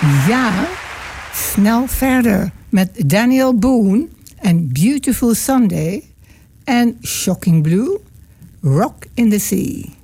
Ja, snel verder met Daniel Boone en Beautiful Sunday en Shocking Blue, Rock in the Sea.